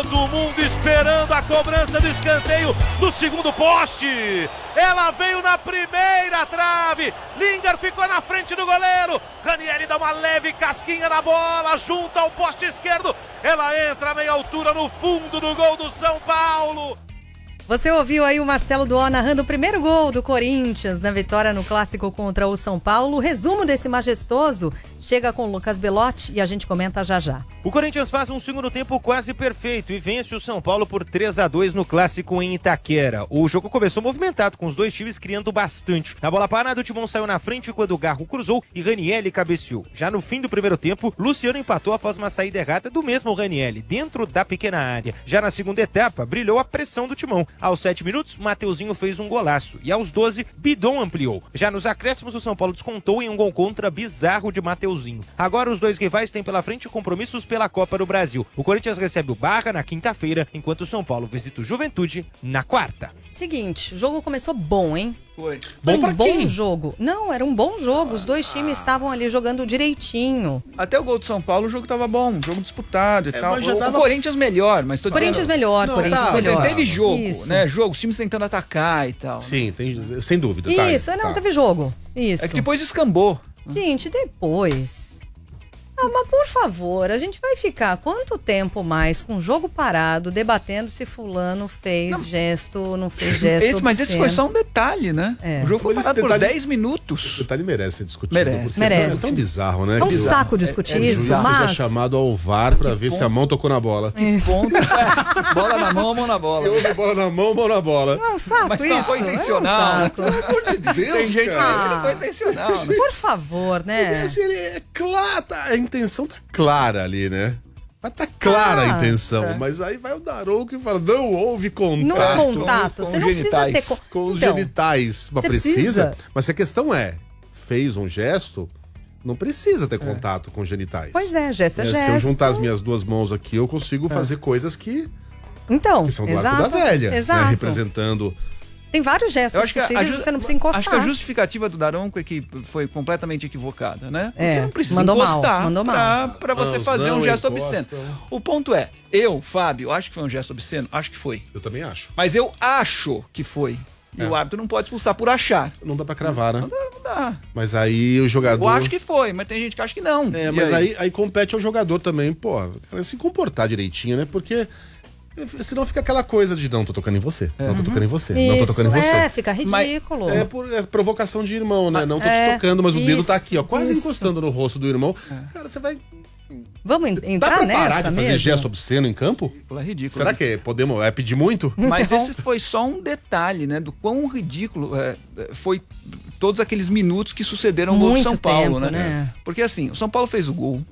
Todo mundo esperando a cobrança do escanteio do segundo poste. Ela veio na primeira trave. Lingard ficou na frente do goleiro. Ranieri dá uma leve casquinha na bola, junto ao poste esquerdo. Ela entra a meia altura no fundo do gol do São Paulo. Você ouviu aí o Marcelo Duó narrando o primeiro gol do Corinthians na vitória no clássico contra o São Paulo. O resumo desse majestoso chega com o Lucas Belotti e a gente comenta já já. O Corinthians faz um segundo tempo quase perfeito e vence o São Paulo por 3-2 no clássico em Itaquera. O jogo começou movimentado, com os dois times criando bastante. Na bola parada, o Timão saiu na frente quando o Garro cruzou e Ranieri cabeceou. Já no fim do primeiro tempo, Luciano empatou após uma saída errada do mesmo Ranieri, dentro da pequena área. Já na segunda etapa, brilhou a pressão do Timão. Aos 7 minutos, Mateuzinho fez um golaço e aos 12, Bidon ampliou. Já nos acréscimos, o São Paulo descontou em um gol contra bizarro de Mateuzinho. Agora os dois rivais têm pela frente compromissos pela Copa do Brasil. O Corinthians recebe o Barra na quinta-feira, enquanto o São Paulo visita o Juventude na quarta. Seguinte, o jogo começou bom, hein? Foi. Foi um bom jogo. Não, era um bom jogo. Os dois times estavam ali jogando direitinho. Até o gol do São Paulo, o jogo tava bom, um jogo disputado e tal. Mas já O tava- Corinthians melhor, mas tô dizendo... Corinthians melhor, Não, Corinthians tá, melhor. Teve jogo, Isso. né? Jogo, os times tentando atacar e tal. Sim, tem, sem dúvida. Tá, Isso, não, teve jogo. Isso. É que depois descambou. Gente, depois... Ah, mas por favor, a gente vai ficar quanto tempo mais com o jogo parado, debatendo se fulano fez gesto, não fez gesto Mas esse obsceno. foi só um detalhe, né? É. O jogo foi Mas esse parado por detalhe- 10 minutos. O detalhe merece ser discutido. Merece. porque Merece. É tão bizarro, né? É um Que saco discutir o isso, juiz seja mas... chamado ao VAR pra ver se a mão tocou na bola. Ponto. Bola na mão, mão na bola. Se houve bola na mão, mão na bola. É um saco Mas isso. não foi intencional. É um saco. Pelo amor de Deus, Tem gente que cara. diz que não foi intencional, né? Por favor, né? Assim, é claro, a intenção tá clara ali, né? Mas tá clara a intenção, mas aí vai o Daronco e fala, não houve contato. No contato, você não precisa ter... Com os Então, genitais. Mas você precisa. precisa. Mas se a questão é, fez um gesto, não precisa ter contato com os genitais. Pois é, gesto é gesto. Se eu juntar as minhas duas mãos aqui, eu consigo fazer coisas que Então, são do exato, arco da velha, né? exato. Representando... Tem vários gestos possíveis e você não precisa encostar. Acho que a justificativa do Daronco é que foi completamente equivocada, né? Porque É, não precisa mandou mal, encostar mandou mal. pra você Mãos fazer um não gesto encostam. obsceno. O ponto é, Fábio, acho que foi um gesto obsceno? Acho que foi. Eu também acho. Mas eu acho que foi. E o árbitro não pode expulsar por achar. Não dá pra cravar, né? Não dá. Mas aí o jogador... Eu acho que foi, mas tem gente que acha que não. É, E mas aí compete ao jogador também, pô, se comportar direitinho, né? Porque senão fica aquela coisa de não tô tocando em você, não tô tocando em você, não tô tocando em você. É, fica ridículo. É provocação de irmão, né? Não tô te tocando, mas o dedo tá aqui, ó, quase isso. encostando no rosto do irmão. Cara, você vai... Vamos Dá entrar pra nessa parar de fazer mesmo? gesto obsceno em campo? É ridículo. Será que podemos pedir muito? Mas Então. esse foi só um detalhe, né? Do quão ridículo foi todos aqueles minutos que sucederam o gol do Muito São Paulo, tempo, né? né? Porque assim, o São Paulo fez o gol.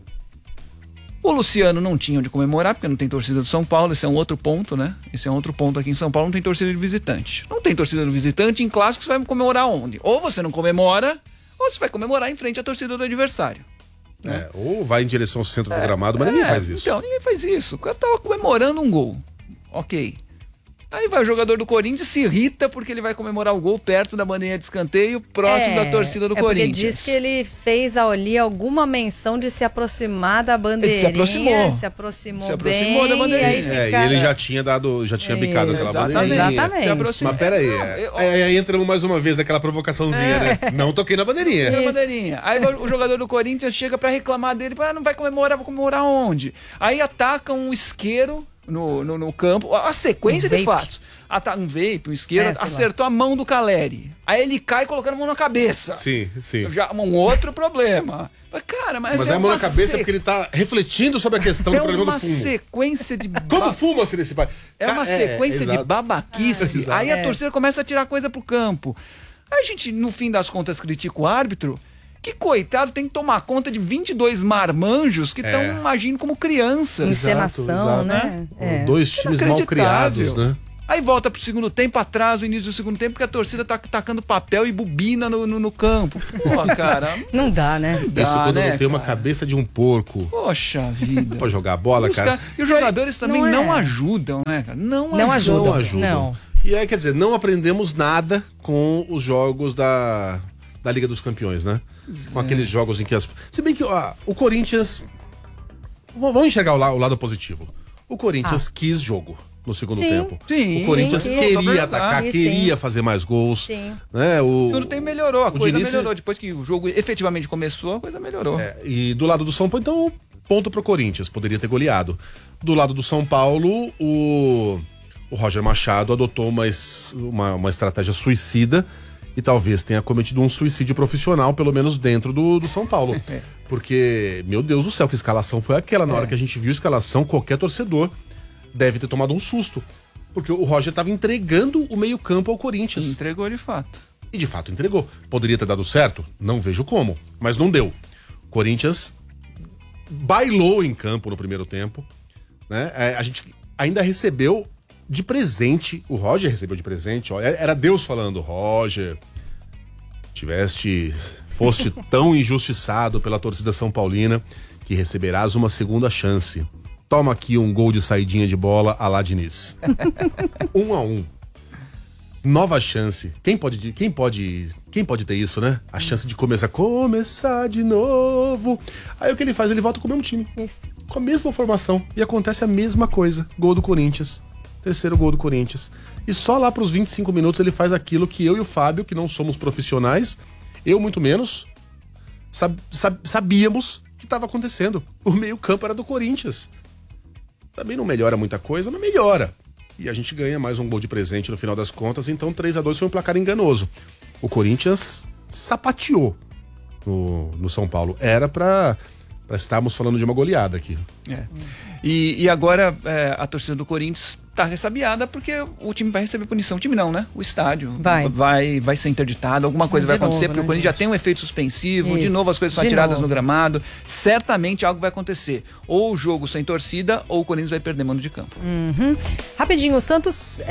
O Luciano não tinha onde comemorar, porque não tem torcida do São Paulo, esse é um outro ponto, né? Esse é um outro ponto aqui em São Paulo, não tem torcida de visitante. Não tem torcida do visitante, em clássico você vai comemorar onde? Ou você não comemora, ou você vai comemorar em frente à torcida do adversário. Ou vai em direção ao centro do gramado, mas ninguém faz isso. Então, ninguém faz isso. O cara tava comemorando um gol. Ok. Aí vai o jogador do Corinthians, se irrita porque ele vai comemorar o gol perto da bandeirinha de escanteio, próximo da torcida do Corinthians. Porque diz que ele fez ali alguma menção de se aproximar da bandeirinha. Se aproximou aproximou da bandeirinha. E aí fica... E ele já tinha bicado aquela bandeirinha. Exatamente. Se aproximou. Mas peraí, aí entramos mais uma vez naquela provocaçãozinha, né? Não toquei na bandeirinha. Na bandeirinha. Aí o jogador do Corinthians chega pra reclamar dele, não vai comemorar, vou comemorar onde? Aí atacam um isqueiro no campo, a sequência de fatos. Um vape, um isqueiro, acertou a mão do Caleri. Aí ele cai colocando a mão na cabeça. Sim. Já um outro problema. Mas, cara, mas é a mão na cabeça porque ele tá refletindo sobre a questão do problema do fumo. É uma sequência de... Como fuma-se nesse país? É uma sequência de exato. babaquice. Exato. Aí a torcida começa a tirar coisa pro campo. Aí a gente, no fim das contas, critica o árbitro, que, coitado, tem que tomar conta de 22 marmanjos que estão agindo como crianças. Encenação, né? Dois times mal criados, né? Aí volta pro segundo tempo, atrás o início do segundo tempo, porque a torcida tá tacando papel e bobina no campo. Pô, cara. Não dá, né? Isso quando não tem uma cabeça de um porco. Poxa vida. Pra jogar bola, cara. E os jogadores também não ajudam, né, cara? Não ajudam. Não. E aí, quer dizer, não aprendemos nada com os jogos da Liga dos Campeões, né? Com aqueles jogos em que Se bem que o Corinthians... Vamos enxergar o lado positivo. O Corinthians quis jogo no segundo Sim. tempo. Sim, O Corinthians sim, queria atacar, sim. queria fazer mais gols. Sim. Né? O segundo tempo melhorou, a coisa Diniz... melhorou. Depois que o jogo efetivamente começou, a coisa melhorou. E do lado do São Paulo, então, ponto pro Corinthians, poderia ter goleado. Do lado do São Paulo, o Roger Machado adotou uma estratégia suicida e talvez tenha cometido um suicídio profissional, pelo menos dentro do São Paulo. Porque, meu Deus do céu, que escalação foi aquela? Na hora que a gente viu a escalação, qualquer torcedor deve ter tomado um susto. Porque o Roger estava entregando o meio-campo ao Corinthians. Entregou de fato. E de fato entregou. Poderia ter dado certo? Não vejo como. Mas não deu. O Corinthians bailou em campo no primeiro tempo. Né? A gente ainda recebeu de presente, o Roger recebeu de presente, ó, era Deus falando: Roger, foste tão injustiçado pela torcida São Paulina que receberás uma segunda chance. Toma aqui um gol de saidinha de bola à la Diniz. 1-1. Nova chance. Quem pode ter isso, né? A chance de começar de novo. Aí o que ele faz? Ele volta com o mesmo time. Isso. Com a mesma formação. E acontece a mesma coisa. Gol do Corinthians. Terceiro gol do Corinthians. E só lá pros 25 minutos ele faz aquilo que eu e o Fábio, que não somos profissionais, eu muito menos, sabíamos que estava acontecendo. O meio-campo era do Corinthians. Também não melhora muita coisa, mas melhora. E a gente ganha mais um gol de presente no final das contas, então 3-2 foi um placar enganoso. O Corinthians sapateou no São Paulo. Era pra estarmos falando de uma goleada aqui. E agora a torcida do Corinthians tá ressabiada porque o time vai receber punição. O time não, né? O estádio vai ser interditado, alguma coisa vai acontecer, porque o Corinthians já tem um efeito suspensivo, de novo as coisas são atiradas no gramado, certamente algo vai acontecer. Ou o jogo sem torcida, ou o Corinthians vai perder mando de campo. Rapidinho, o Santos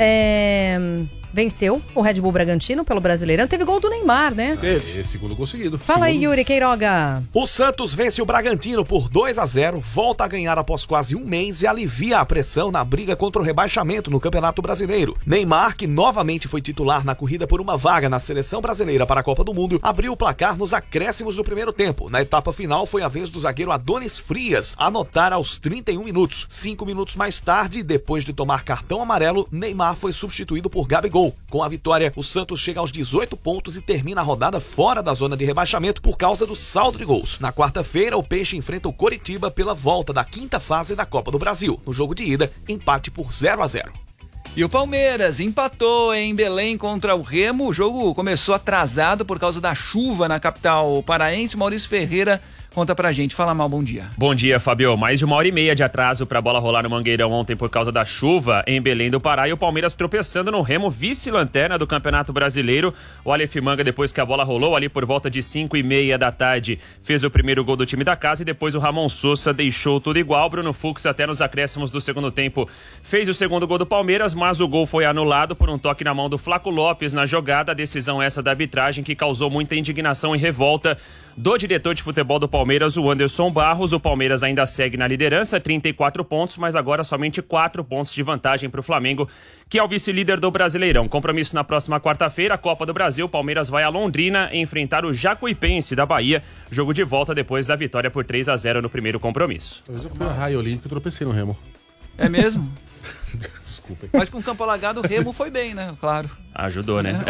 venceu o Red Bull Bragantino pelo Brasileirão. Teve gol do Neymar, né? Teve, segundo gol seguido. Fala aí, Yuri Queiroga. O Santos vence o Bragantino por 2-0, volta a ganhar após quase um mês e alivia a pressão na briga contra o rebaixamento no Campeonato Brasileiro. Neymar, que novamente foi titular na corrida por uma vaga na Seleção Brasileira para a Copa do Mundo, abriu o placar nos acréscimos do primeiro tempo. Na etapa final foi a vez do zagueiro Adonis Frias anotar aos 31 minutos. 5 minutos mais tarde, depois de tomar cartão amarelo, Neymar foi substituído por Gabigol. Com a vitória, o Santos chega aos 18 pontos e termina a rodada fora da zona de rebaixamento por causa do saldo de gols. Na quarta-feira, o Peixe enfrenta o Coritiba pela volta da quinta fase da Copa do Brasil. No jogo de ida, empate por 0-0. E o Palmeiras empatou em Belém contra o Remo. O jogo começou atrasado por causa da chuva na capital paraense. Maurício Ferreira conta pra gente. Fala, Mal, bom dia. Bom dia, Fabio. Mais de 1h30 de atraso pra bola rolar no Mangueirão ontem por causa da chuva em Belém do Pará, e o Palmeiras tropeçando no Remo, vice-lanterna do Campeonato Brasileiro. O Aleph Manga, depois que a bola rolou ali por volta de 5h30 da tarde, fez o primeiro gol do time da casa, e depois o Ramon Sousa deixou tudo igual. Bruno Fux, até nos acréscimos do segundo tempo, fez o segundo gol do Palmeiras, mas o gol foi anulado por um toque na mão do Flaco Lopes na jogada. A decisão essa da arbitragem que causou muita indignação e revolta do diretor de futebol do Palmeiras, o Anderson Barros. O Palmeiras ainda segue na liderança, 34 pontos, mas agora somente 4 pontos de vantagem para o Flamengo, que é o vice-líder do Brasileirão. Compromisso na próxima quarta-feira, Copa do Brasil. O Palmeiras vai a Londrina enfrentar o Jacuipense da Bahia. Jogo de volta depois da vitória por 3-0 no primeiro compromisso. Talvez eu fui a raio olímpico e tropecei no Remo. É mesmo? Desculpa. Mas com o campo alagado, o Remo foi bem, né? Claro. Ajudou, né?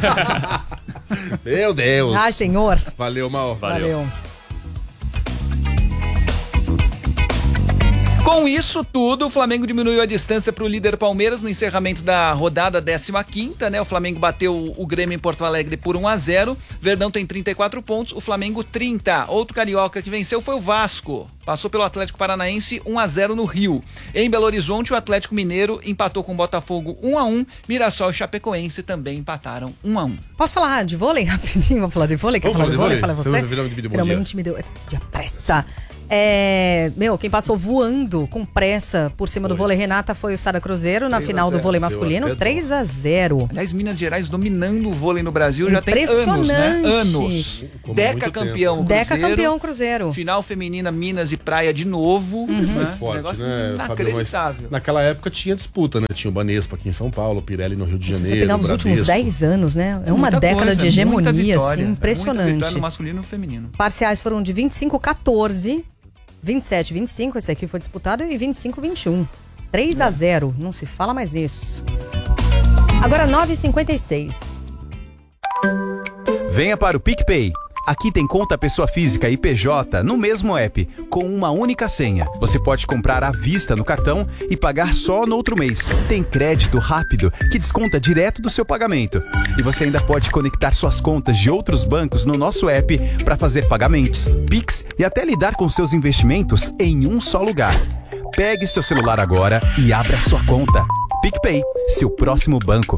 Meu Deus. Ai, senhor. Valeu, Mal. Valeu. Com isso tudo, o Flamengo diminuiu a distância para o líder Palmeiras no encerramento da rodada 15ª, né? O Flamengo bateu o Grêmio em Porto Alegre por 1-0. Verdão tem 34 pontos, o Flamengo 30. Outro carioca que venceu foi o Vasco. Passou pelo Atlético Paranaense 1-0 no Rio. Em Belo Horizonte, o Atlético Mineiro empatou com o Botafogo 1-1. Mirassol e Chapecoense também empataram 1-1. Posso falar de vôlei rapidinho? Vamos falar de vôlei? Quer falar de vôlei? Fala você. Finalmente me deu de pressa. Quem passou voando com pressa por cima do vôlei Renata foi o Sara Cruzeiro na final do vôlei masculino, 3-0. Aliás, Minas Gerais dominando o vôlei no Brasil já tem anos, né? Anos. Deca campeão Cruzeiro. Final feminina, Minas e Praia de novo. Foi forte, né, Fabio? Mas naquela época tinha disputa, né? Tinha o Banespa aqui em São Paulo, Pirelli no Rio de Janeiro. Se você pegar os últimos 10 anos, né? É uma década de hegemonia, assim, impressionante. Muita vitória no masculino e no feminino. Parciais foram de 25-14. 27-25, esse aqui foi disputado, e 25-21. 3-0, não se fala mais nisso. Agora 9h56. Venha para o PicPay. Aqui tem conta pessoa física e PJ no mesmo app, com uma única senha. Você pode comprar à vista no cartão e pagar só no outro mês. Tem crédito rápido que desconta direto do seu pagamento. E você ainda pode conectar suas contas de outros bancos no nosso app para fazer pagamentos, Pix e até lidar com seus investimentos em um só lugar. Pegue seu celular agora e abra sua conta. PicPay, seu próximo banco.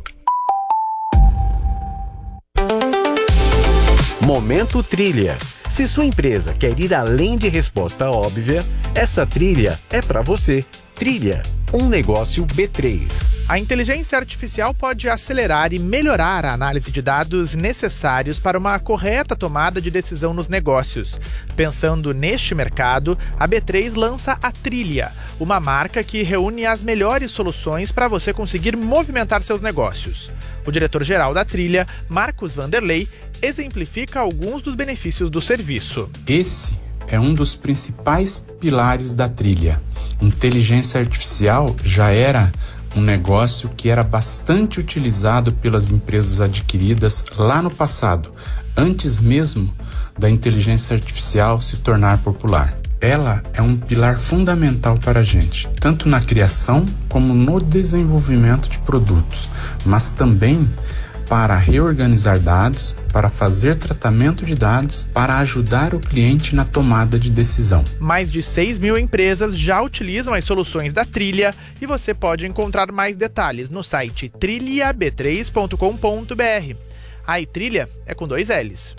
Momento Trilha. Se sua empresa quer ir além de resposta óbvia, essa trilha é para você. Trilha, um negócio B3. A inteligência artificial pode acelerar e melhorar a análise de dados necessários para uma correta tomada de decisão nos negócios. Pensando neste mercado, a B3 lança a Trilha, uma marca que reúne as melhores soluções para você conseguir movimentar seus negócios. O diretor-geral da Trilha, Marcos Vanderlei, exemplifica alguns dos benefícios do serviço. Esse é um dos principais pilares da Trilha. Inteligência artificial já era um negócio que era bastante utilizado pelas empresas adquiridas lá no passado, antes mesmo da inteligência artificial se tornar popular. Ela é um pilar fundamental para a gente, tanto na criação como no desenvolvimento de produtos, mas também para reorganizar dados, para fazer tratamento de dados, para ajudar o cliente na tomada de decisão. Mais de 6.000 empresas já utilizam as soluções da Trilha e você pode encontrar mais detalhes no site trilhab3.com.br. A Trilha é com 2 L's.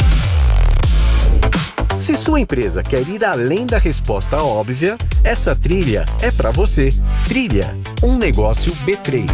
Se sua empresa quer ir além da resposta óbvia, essa trilha é para você. Trilha, um negócio B3.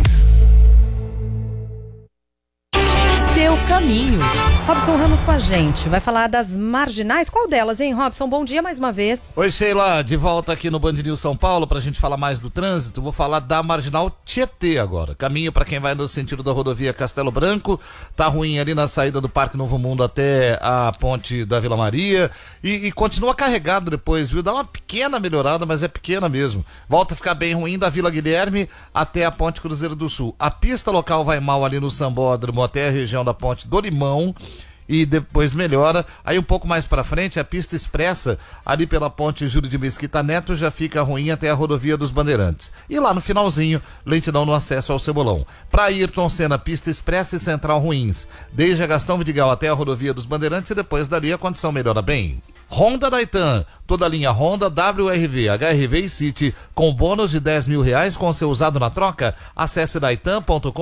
Seu caminho. Robson Ramos com a gente. Vai falar das marginais. Qual delas, hein, Robson? Bom dia mais uma vez. Oi, Sheila. De volta aqui no Band News São Paulo pra gente falar mais do trânsito. Vou falar da marginal Tietê agora. Caminho pra quem vai no sentido da rodovia Castelo Branco. Tá ruim ali na saída do Parque Novo Mundo até a ponte da Vila Maria. E continua carregado depois, viu? Dá uma pequena melhorada, mas é pequena mesmo. Volta a ficar bem ruim da Vila Guilherme até a ponte Cruzeiro do Sul. A pista local vai mal ali no Sambódromo até a região da ponte do Limão e depois melhora. Aí um pouco mais pra frente a pista expressa ali pela ponte Júlio de Mesquita Neto já fica ruim até a rodovia dos Bandeirantes. E lá no finalzinho, lentidão no acesso ao Cebolão. Pra Ayrton Senna, pista expressa e central ruins. Desde a Gastão Vidigal até a rodovia dos Bandeirantes e depois dali a condição melhora bem. Honda Daitan, toda a linha Honda, WRV, HRV e City, com bônus de R$10.000 com seu usado na troca. Acesse daitan.com.br.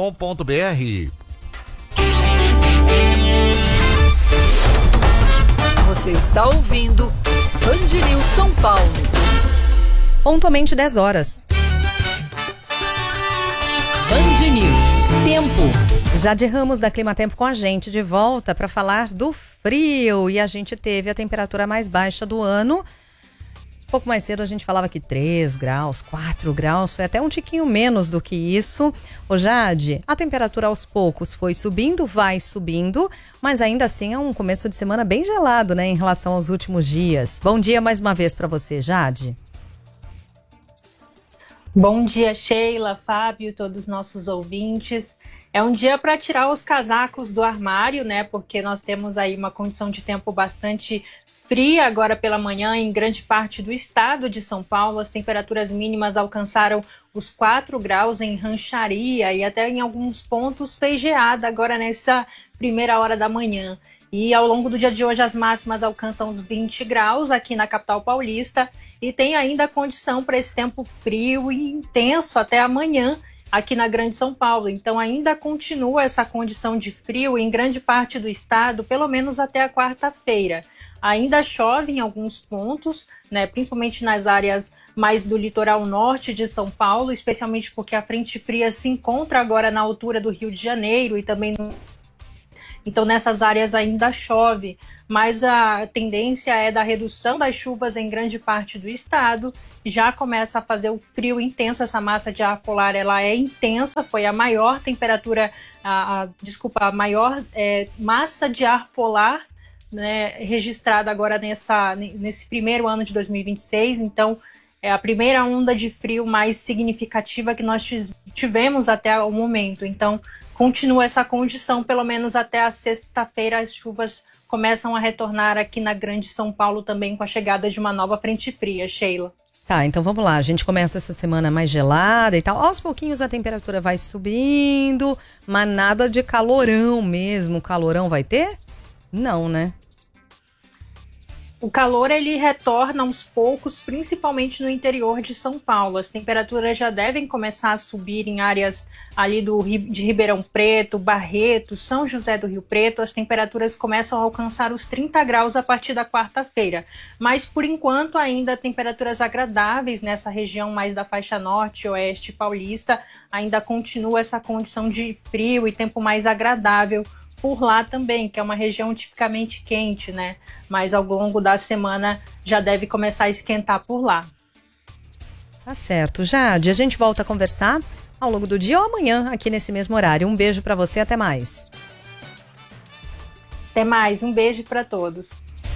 Você está ouvindo Band News São Paulo. Pontualmente 10 horas. Band News. Tempo. Jade Ramos da Climatempo com a gente de volta para falar do frio. E a gente teve a temperatura mais baixa do ano. Um pouco mais cedo a gente falava que 3 graus, 4 graus, foi até um tiquinho menos do que isso. Ô Jade, a temperatura aos poucos foi subindo, vai subindo, mas ainda assim é um começo de semana bem gelado, né, em relação aos últimos dias. Bom dia mais uma vez para você, Jade. Bom dia, Sheila, Fábio, todos os nossos ouvintes. É um dia para tirar os casacos do armário, né, porque nós temos aí uma condição de tempo bastante fria agora pela manhã em grande parte do estado de São Paulo. As temperaturas mínimas alcançaram os 4 graus em Rancharia e até em alguns pontos fez geada agora nessa primeira hora da manhã. E ao longo do dia de hoje as máximas alcançam os 20 graus aqui na capital paulista e tem ainda condição para esse tempo frio e intenso até amanhã aqui na Grande São Paulo. Então ainda continua essa condição de frio em grande parte do estado, pelo menos até a quarta-feira. Ainda chove em alguns pontos, né, principalmente nas áreas mais do litoral norte de São Paulo, especialmente porque a frente fria se encontra agora na altura do Rio de Janeiro e também então nessas áreas ainda chove, mas a tendência é da redução das chuvas em grande parte do estado. Já começa a fazer o frio intenso, essa massa de ar polar ela é intensa, foi a maior temperatura, a maior massa de ar polar, né, registrada agora nesse primeiro ano de 2026, então É a primeira onda de frio mais significativa que nós tivemos até o momento. Então, continua essa condição, pelo menos até a sexta-feira as chuvas começam a retornar aqui na Grande São Paulo também com a chegada de uma nova frente fria, Sheila. Tá, então vamos lá. A gente começa essa semana mais gelada e tal. Aos pouquinhos a temperatura vai subindo, mas nada de calorão mesmo. Calorão vai ter? Não, né? O calor ele retorna aos poucos, principalmente no interior de São Paulo. As temperaturas já devem começar a subir em áreas ali de Ribeirão Preto, Barreto, São José do Rio Preto. As temperaturas começam a alcançar os 30 graus a partir da quarta-feira. Mas, por enquanto, ainda temperaturas agradáveis nessa região mais da faixa norte, oeste paulista. Ainda continua essa condição de frio e tempo mais agradável por lá também, que é uma região tipicamente quente, né? Mas ao longo da semana já deve começar a esquentar por lá. Tá certo. Jade, a gente volta a conversar ao longo do dia ou amanhã aqui nesse mesmo horário. Um beijo pra você, até mais. Até mais, um beijo pra todos.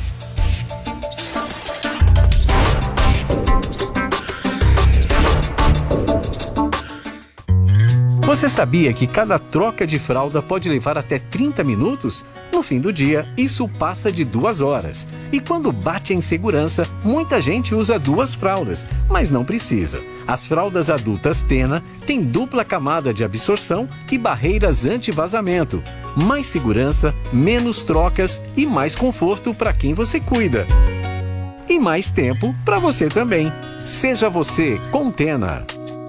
Você sabia que cada troca de fralda pode levar até 30 minutos? No fim do dia, isso passa de 2 horas. E quando bate a insegurança, muita gente usa 2 fraldas, mas não precisa. As fraldas adultas Tena têm dupla camada de absorção e barreiras anti-vazamento. Mais segurança, menos trocas e mais conforto para quem você cuida. E mais tempo para você também. Seja você com Tena.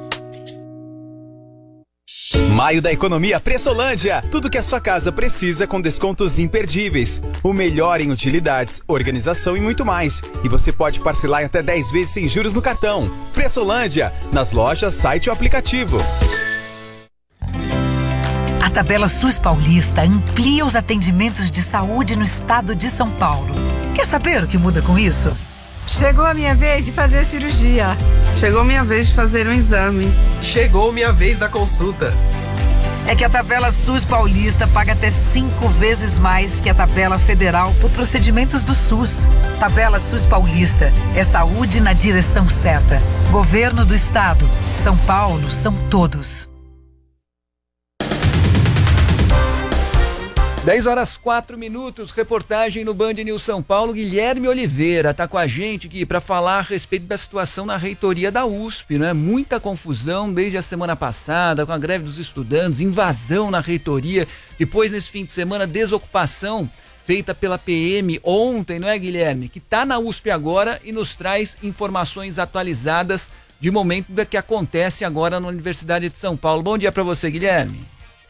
Maio da Economia Pressolândia. Tudo que a sua casa precisa com descontos imperdíveis. O melhor em utilidades, organização e muito mais. E você pode parcelar em até 10 vezes sem juros no cartão. Pressolândia, nas lojas, site ou aplicativo. A tabela SUS Paulista amplia os atendimentos de saúde no estado de São Paulo. Quer saber o que muda com isso? Chegou a minha vez de fazer a cirurgia. Chegou a minha vez de fazer um exame. Chegou minha vez da consulta. É que a tabela SUS Paulista paga até 5 vezes mais que a tabela federal por procedimentos do SUS. Tabela SUS Paulista é saúde na direção certa. Governo do Estado. São Paulo são todos. 10h04, reportagem no Band News São Paulo. Guilherme Oliveira está com a gente aqui para falar a respeito da situação na reitoria da USP, né? Muita confusão desde a semana passada com a greve dos estudantes, invasão na reitoria, depois nesse fim de semana desocupação feita pela PM ontem, não é, Guilherme? Que está na USP agora e nos traz informações atualizadas de momento do que acontece agora na Universidade de São Paulo. Bom dia para você, Guilherme.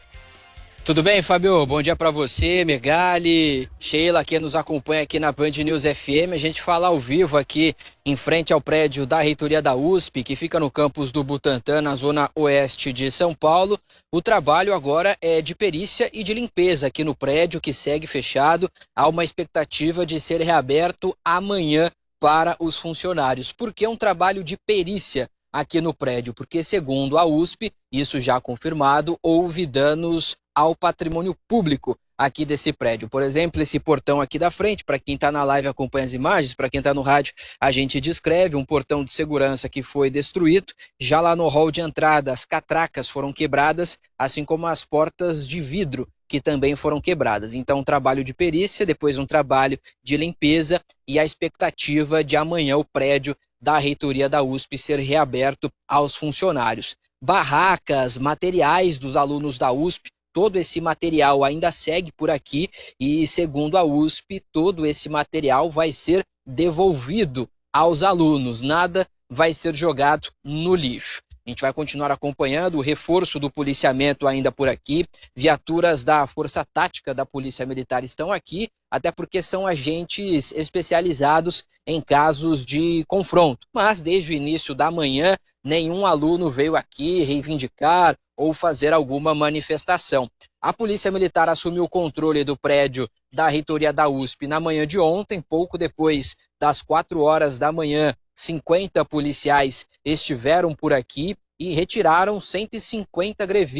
Tudo bem, Fábio? Bom dia para você, Megali, Sheila, que nos acompanha aqui na Band News FM. A gente fala ao vivo aqui em frente ao prédio da reitoria da USP, que fica no campus do Butantã, na zona oeste de São Paulo. O trabalho agora é de perícia e de limpeza aqui no prédio, que segue fechado. Há uma expectativa de ser reaberto amanhã para os funcionários. Por que um trabalho de perícia aqui no prédio? Porque, segundo a USP, isso já confirmado, houve danos ao patrimônio público aqui desse prédio. Por exemplo, esse portão aqui da frente, para quem está na live acompanha as imagens, para quem está no rádio a gente descreve, um portão de segurança que foi destruído. Já lá no hall de entrada, as catracas foram quebradas, assim como as portas de vidro, que também foram quebradas. Então, um trabalho de perícia, depois um trabalho de limpeza e a expectativa de amanhã o prédio da reitoria da USP ser reaberto aos funcionários. Barracas, materiais dos alunos da USP, todo esse material ainda segue por aqui e, segundo a USP, todo esse material vai ser devolvido aos alunos. Nada vai ser jogado no lixo. A gente vai continuar acompanhando o reforço do policiamento ainda por aqui. Viaturas da Força Tática da Polícia Militar estão aqui, até porque são agentes especializados em casos de confronto. Mas desde o início da manhã, nenhum aluno veio aqui reivindicar ou fazer alguma manifestação. A Polícia Militar assumiu o controle do prédio da reitoria da USP na manhã de ontem, pouco depois das 4 horas da manhã. 50 policiais estiveram por aqui e retiraram 150 grevistas